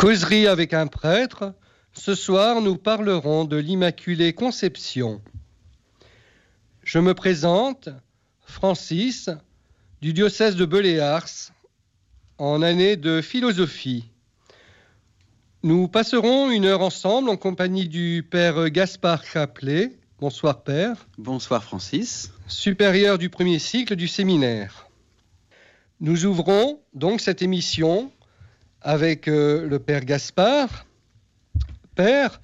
Causerie avec un prêtre. Ce soir, nous parlerons de l'Immaculée Conception. Je me présente, Francis, du diocèse de Beléars, en année de philosophie. Nous passerons une heure ensemble en compagnie du père Gaspard Chaplet. Bonsoir père. Bonsoir Francis. Supérieur du premier cycle du séminaire. Nous ouvrons donc cette émission avec le père Gaspard. Père,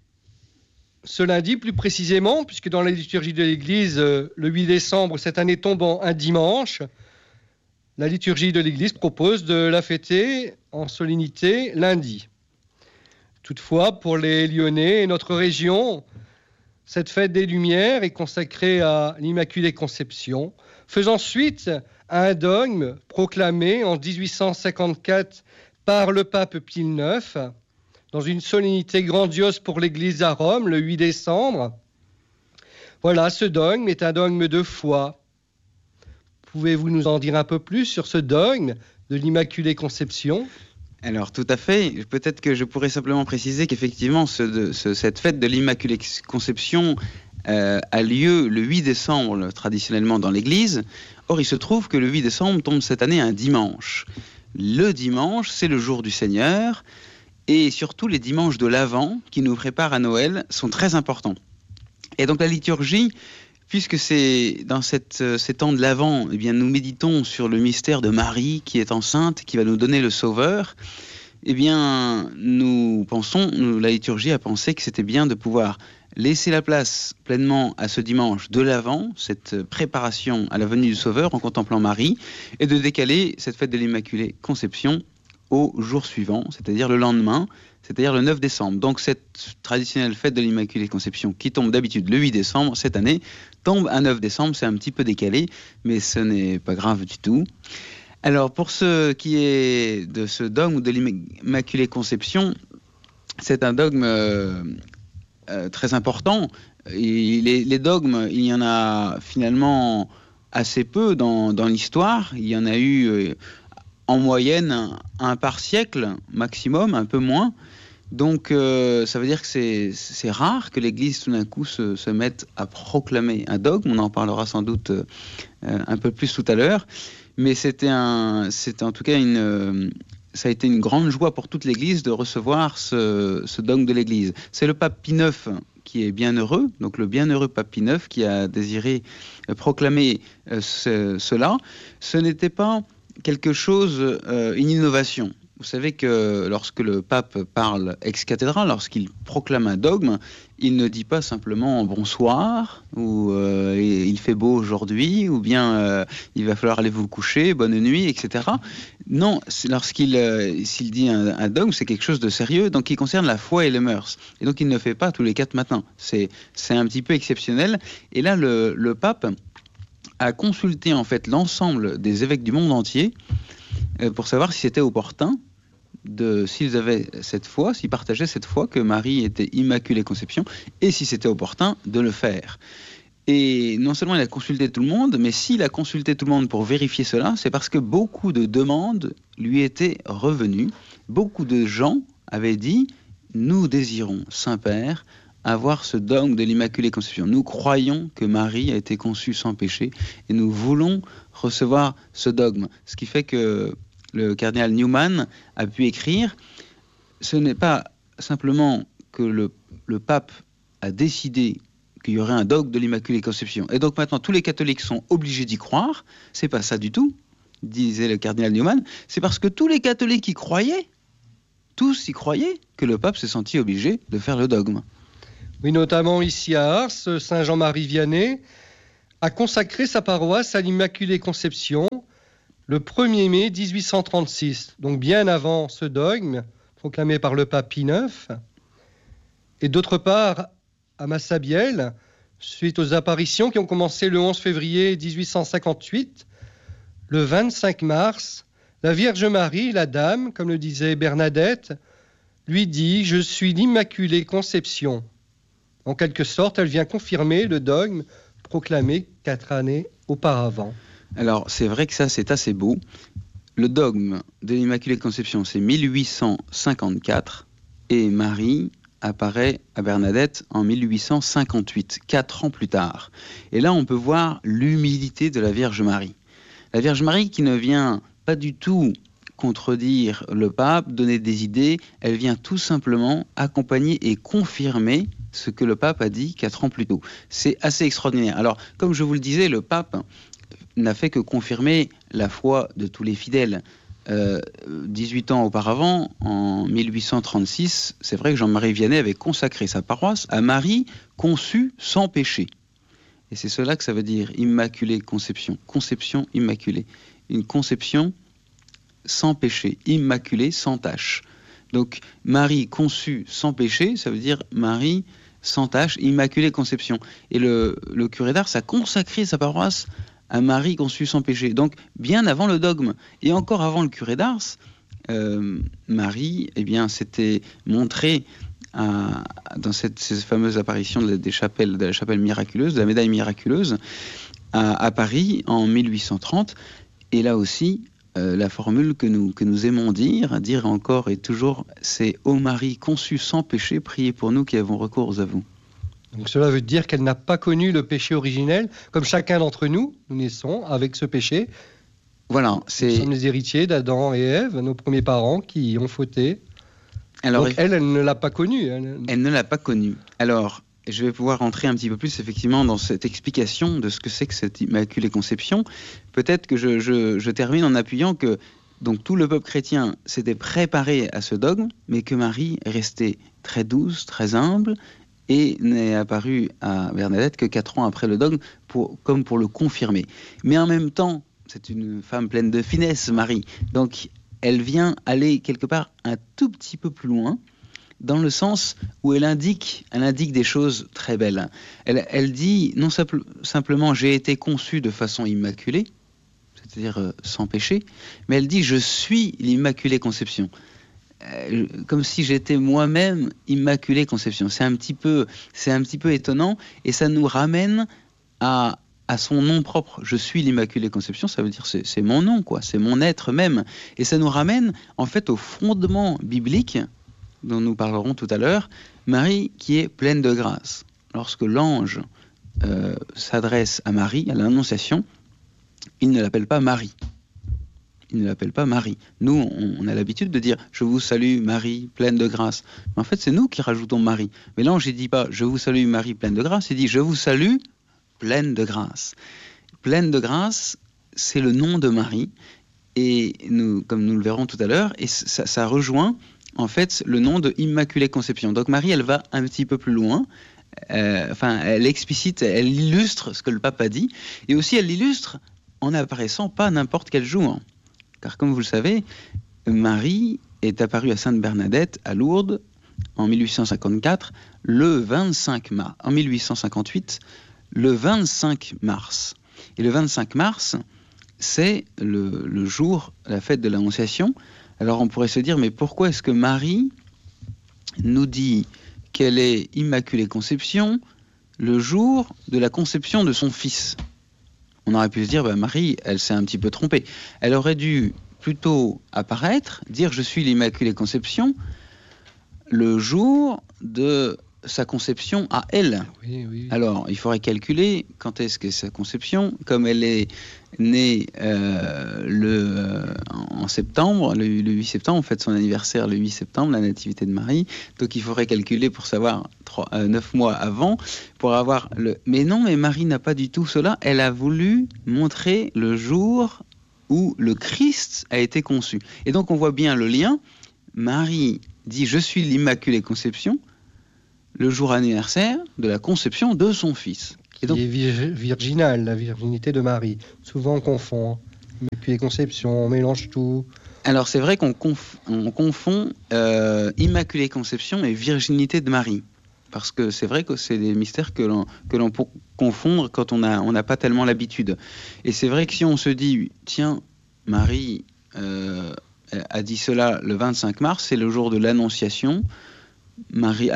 ce lundi plus précisément, puisque dans la liturgie de l'Église, le 8 décembre, cette année tombant un dimanche, la liturgie de l'Église propose de la fêter en solennité lundi. Toutefois, pour les Lyonnais et notre région, cette fête des Lumières est consacrée à l'Immaculée Conception, faisant suite à un dogme proclamé en 1854 par le pape Pie IX, dans une solennité grandiose pour l'Église à Rome, le 8 décembre. Voilà, ce dogme est un dogme de foi. Pouvez-vous nous en dire un peu plus sur ce dogme de l'Immaculée Conception ? Alors tout à fait, peut-être que je pourrais simplement préciser qu'effectivement cette fête de l'Immaculée Conception a lieu le 8 décembre traditionnellement dans l'Église. Or il se trouve que le 8 décembre tombe cette année un dimanche. Le dimanche, c'est le jour du Seigneur, et surtout les dimanches de l'Avent qui nous préparent à Noël sont très importants. Et donc la liturgie, puisque c'est dans ces temps de l'Avent, eh bien nous méditons sur le mystère de Marie qui est enceinte, qui va nous donner le Sauveur. Eh bien, la liturgie a pensé que c'était bien de pouvoir laisser la place pleinement à ce dimanche de l'Avent, cette préparation à la venue du Sauveur en contemplant Marie, et de décaler cette fête de l'Immaculée Conception au jour suivant, c'est-à-dire le lendemain, c'est-à-dire le 9 décembre. Donc cette traditionnelle fête de l'Immaculée Conception qui tombe d'habitude le 8 décembre, cette année, tombe à 9 décembre, c'est un petit peu décalé, mais ce n'est pas grave du tout. Alors pour ce qui est de ce dogme de l'Immaculée Conception, c'est un dogme très important. Les dogmes, il y en a finalement assez peu dans l'histoire. Il y en a eu en moyenne un par siècle maximum, un peu moins. Donc ça veut dire que c'est rare que l'Église tout d'un coup se mette à proclamer un dogme. On en parlera sans doute un peu plus tout à l'heure. Mais c'était en tout cas ça a été une grande joie pour toute l'Église de recevoir ce dogme de l'Église. C'est le pape Pie IX qui est bienheureux, donc le bienheureux pape Pie IX qui a désiré proclamer cela. Ce n'était pas quelque chose, une innovation. Vous savez que lorsque le pape parle ex cathedra, lorsqu'il proclame un dogme, il ne dit pas simplement bonsoir, ou il fait beau aujourd'hui, ou bien il va falloir aller vous coucher, bonne nuit, etc. Non, s'il dit un dogme, c'est quelque chose de sérieux, donc qui concerne la foi et les mœurs. Et donc il ne fait pas tous les 4 matins. C'est un petit peu exceptionnel. Et là, le pape a consulté en fait l'ensemble des évêques du monde entier pour savoir si c'était opportun, s'ils avaient cette foi, s'ils partageaient cette foi que Marie était Immaculée Conception, et si c'était opportun de le faire. Et non seulement il a consulté tout le monde, mais s'il a consulté tout le monde pour vérifier cela, c'est parce que beaucoup de demandes lui étaient revenues. Beaucoup de gens avaient dit « Nous désirons, Saint-Père, avoir ce dogme de l'Immaculée Conception. Nous croyons que Marie a été conçue sans péché et nous voulons recevoir ce dogme. » Ce qui fait que le cardinal Newman a pu écrire « Ce n'est pas simplement que le pape a décidé qu'il y aurait un dogme de l'Immaculée Conception. Et donc maintenant, tous les catholiques sont obligés d'y croire. C'est pas ça du tout, disait le cardinal Newman. C'est parce que tous les catholiques y croyaient, tous y croyaient, que le pape s'est senti obligé de faire le dogme. » Oui, notamment ici à Ars, Saint Jean-Marie Vianney a consacré sa paroisse à l'Immaculée Conception le 1er mai 1836, donc bien avant ce dogme proclamé par le pape Pie IX. Et d'autre part, à Massabielle, suite aux apparitions qui ont commencé le 11 février 1858, le 25 mars, la Vierge Marie, la Dame, comme le disait Bernadette, lui dit « Je suis l'Immaculée Conception ». En quelque sorte, elle vient confirmer le dogme proclamé 4 années auparavant. Alors, c'est vrai que ça, c'est assez beau. le dogme de l'Immaculée Conception, c'est 1854, et Marie apparaît à Bernadette en 1858, 4 ans plus tard. Et là, on peut voir l'humilité de la Vierge Marie. La Vierge Marie qui ne vient pas du tout contredire le pape, donner des idées, elle vient tout simplement accompagner et confirmer ce que le pape a dit 4 ans plus tôt. C'est assez extraordinaire. Alors, comme je vous le disais, le pape n'a fait que confirmer la foi de tous les fidèles. 18 ans auparavant, en 1836, c'est vrai que Jean-Marie Vianney avait consacré sa paroisse à Marie conçue sans péché. Et c'est cela que ça veut dire, Immaculée Conception. Conception immaculée. Une conception sans péché, immaculée, sans tache. Donc, Marie conçue sans péché, ça veut dire Marie sans tache, Immaculée Conception. Et le curé d'Ars a consacré sa paroisse à Marie conçue sans péché. Donc, bien avant le dogme, et encore avant le curé d'Ars, Marie, eh bien, s'était montrée dans ces fameuses apparitions de la chapelle miraculeuse, de la médaille miraculeuse, à Paris en 1830. Et là aussi, la formule que nous aimons dire encore et toujours, c'est « Ô Marie conçue sans péché, priez pour nous qui avons recours à vous ». Donc cela veut dire qu'elle n'a pas connu le péché originel, comme chacun d'entre nous, nous naissons avec ce péché. Voilà, Nous sommes les héritiers d'Adam et Ève, nos premiers parents qui ont fauté. Alors, donc elle ne l'a pas connu. Elle ne l'a pas connu. Alors, je vais pouvoir rentrer un petit peu plus effectivement dans cette explication de ce que c'est que cette Immaculée Conception. Peut-être que je termine en appuyant que donc, tout le peuple chrétien s'était préparé à ce dogme, mais que Marie est restée très douce, très humble, et n'est apparue à Bernadette que 4 ans après le dogme, comme pour le confirmer. Mais en même temps, c'est une femme pleine de finesse, Marie. Donc, elle vient aller quelque part un tout petit peu plus loin, dans le sens où elle indique des choses très belles. Elle dit non simplement « j'ai été conçue de façon immaculée », c'est-à-dire sans péché, mais elle dit « je suis l'Immaculée Conception ». Comme si j'étais moi-même Immaculée Conception. C'est un petit peu étonnant, et ça nous ramène à son nom propre. Je suis l'Immaculée Conception, ça veut dire c'est mon nom, quoi, c'est mon être même. Et ça nous ramène en fait au fondement biblique dont nous parlerons tout à l'heure, Marie qui est pleine de grâce. Lorsque l'ange s'adresse à Marie, à l'Annonciation, il ne l'appelle pas Marie. Il ne l'appelle pas Marie. Nous, on a l'habitude de dire « Je vous salue Marie, pleine de grâce ». Mais en fait, c'est nous qui rajoutons Marie. Mais l'ange, il ne dit pas « Je vous salue Marie, pleine de grâce », il dit « Je vous salue, pleine de grâce ». Pleine de grâce, c'est le nom de Marie. Et nous, comme nous le verrons tout à l'heure, et ça rejoint en fait le nom de Immaculée Conception. Donc Marie, elle va un petit peu plus loin. Elle explicite, elle illustre ce que le pape a dit. Et aussi, elle l'illustre en n'apparaissant pas n'importe quel jour. Car comme vous le savez, Marie est apparue à Sainte-Bernadette, à Lourdes, en 1854, le 25 mars. En 1858, le 25 mars. Et le 25 mars, c'est le jour, la fête de l'Annonciation. Alors on pourrait se dire, mais pourquoi est-ce que Marie nous dit qu'elle est Immaculée Conception le jour de la conception de son fils ? On aurait pu se dire, Marie, elle s'est un petit peu trompée. Elle aurait dû plutôt apparaître, dire je suis l'Immaculée Conception le jour de sa conception à elle. Oui. Alors, il faudrait calculer quand est-ce que sa conception, comme elle est née en septembre, le 8 septembre, on fête son anniversaire le 8 septembre, la nativité de Marie, donc il faudrait calculer pour savoir 9 mois avant, pour avoir le... Mais non, mais Marie n'a pas du tout cela, elle a voulu montrer le jour où le Christ a été conçu. Et donc on voit bien le lien, Marie dit « Je suis l'Immaculée Conception », le jour anniversaire de la conception de son fils. Et donc, qui est virginale, la virginité de Marie. Souvent on confond. Immaculée Conception, on mélange tout. Alors c'est vrai qu'on confond Immaculée Conception et virginité de Marie. Parce que c'est vrai que c'est des mystères que l'on peut confondre quand on n'a pas tellement l'habitude. Et c'est vrai que si on se dit, tiens, Marie a dit cela le 25 mars, c'est le jour de l'Annonciation, Marie,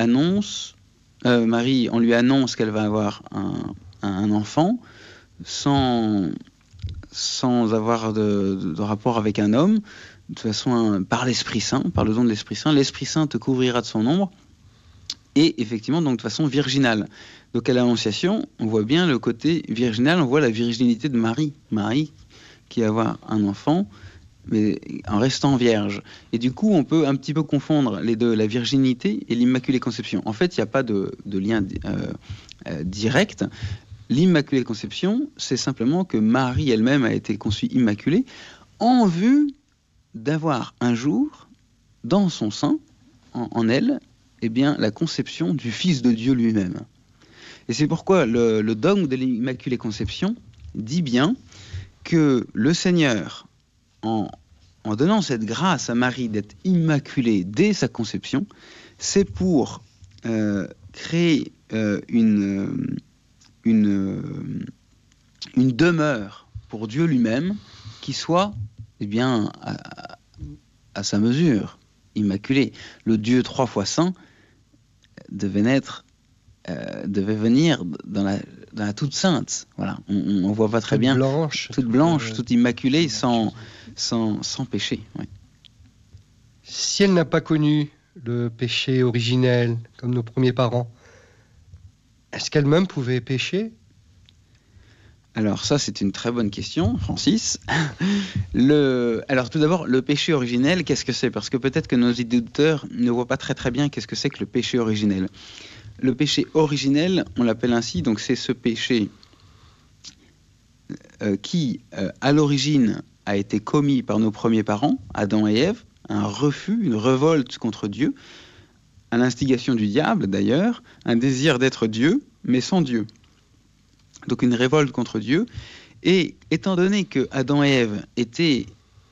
on lui annonce qu'elle va avoir un enfant sans sans avoir de rapport avec un homme, de toute façon par l'Esprit Saint, par le don de l'Esprit Saint te couvrira de son ombre, et effectivement donc de façon virginale. Donc à l'Annonciation, on voit bien le côté virginal, on voit la virginité de Marie qui va avoir un enfant, mais en restant vierge. Et du coup, on peut un petit peu confondre les deux, la virginité et l'Immaculée Conception. En fait, il n'y a pas de lien direct. L'Immaculée Conception, c'est simplement que Marie elle-même a été conçue immaculée en vue d'avoir un jour, dans son sein, en elle, eh bien, la conception du Fils de Dieu lui-même. Et c'est pourquoi le dogme de l'Immaculée Conception dit bien que le Seigneur, en donnant cette grâce à Marie d'être immaculée dès sa conception, c'est pour créer une demeure pour Dieu lui-même qui soit eh bien, à sa mesure, immaculée. Le Dieu 3 fois saint devait venir dans la toute sainte. Voilà. On voit pas très bien. Toute blanche, toute immaculée, sans péché. Oui. Si elle n'a pas connu le péché originel, comme nos premiers parents, est-ce qu'elle-même pouvait pécher ? Alors ça, c'est une très bonne question, Francis. Alors tout d'abord, le péché originel, qu'est-ce que c'est ? Parce que peut-être que nos auditeurs ne voient pas très très bien qu'est-ce que c'est que le péché originel. Le péché originel, on l'appelle ainsi, donc c'est ce péché qui, à l'origine, a été commis par nos premiers parents, Adam et Ève, un refus, une révolte contre Dieu, à l'instigation du diable d'ailleurs, un désir d'être Dieu, mais sans Dieu. Donc une révolte contre Dieu. Et étant donné que Adam et Ève étaient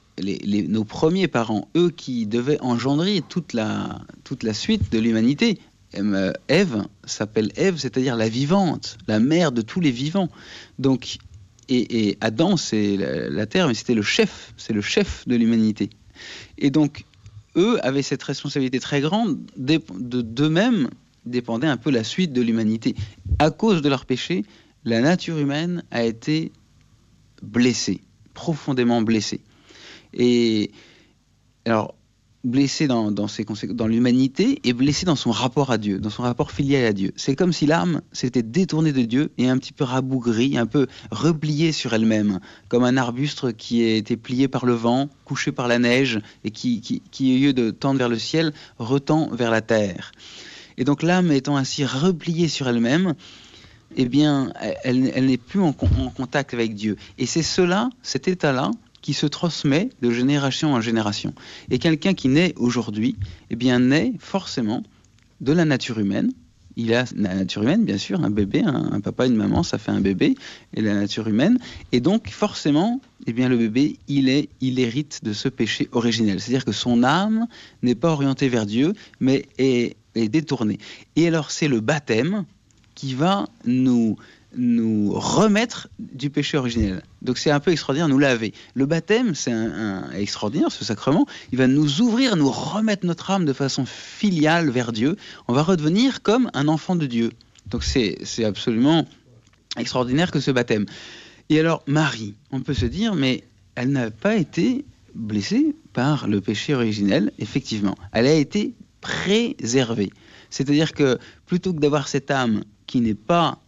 nos premiers parents, eux qui devaient engendrer toute la suite de l'humanité, Ève s'appelle Ève, c'est-à-dire la vivante, la mère de tous les vivants. Donc, et Adam, c'est la terre, mais c'est le chef de l'humanité. Et donc, eux avaient cette responsabilité très grande, d'eux-mêmes dépendait un peu la suite de l'humanité. À cause de leur péché, la nature humaine a été blessée, profondément blessée. Et alors, blessée dans l'humanité et blessée dans son rapport à Dieu, dans son rapport filial à Dieu. C'est comme si l'âme s'était détournée de Dieu et un petit peu rabougrie, un peu repliée sur elle-même, comme un arbuste qui a été plié par le vent, couché par la neige et qui au lieu de tendre vers le ciel, retend vers la terre. Et donc l'âme étant ainsi repliée sur elle-même, eh bien, elle n'est plus en contact avec Dieu. Et c'est cet état-là, qui se transmet de génération en génération. Et quelqu'un qui naît aujourd'hui, eh bien, naît forcément de la nature humaine. Il a la nature humaine, bien sûr, un bébé, un papa, une maman, ça fait un bébé, et la nature humaine. Et donc, forcément, eh bien, le bébé, il hérite de ce péché originel. C'est-à-dire que son âme n'est pas orientée vers Dieu, mais est détournée. Et alors, c'est le baptême qui va nous remettre du péché originel. Donc c'est un peu extraordinaire, nous laver. Le baptême, c'est extraordinaire, ce sacrement. Il va nous ouvrir, nous remettre notre âme de façon filiale vers Dieu. On va redevenir comme un enfant de Dieu. Donc c'est absolument extraordinaire que ce baptême. Et alors Marie, on peut se dire, mais elle n'a pas été blessée par le péché originel, effectivement. Elle a été préservée. C'est-à-dire que plutôt que d'avoir cette âme qui n'est pas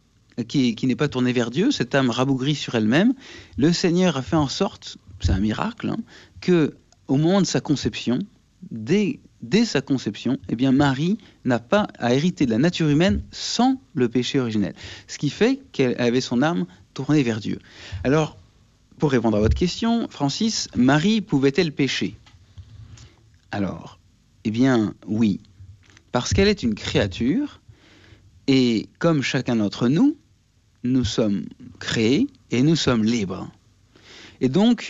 tournée vers Dieu, cette âme rabougrie sur elle-même, le Seigneur a fait en sorte, c'est un miracle, que au moment de sa conception, dès sa conception, eh bien Marie n'a pas à hériter de la nature humaine sans le péché originel. Ce qui fait qu'elle avait son âme tournée vers Dieu. Alors, pour répondre à votre question, Francis, Marie pouvait-elle pécher ? Alors, eh bien oui, parce qu'elle est une créature, et comme chacun d'entre nous, nous sommes créés et nous sommes libres. Et donc,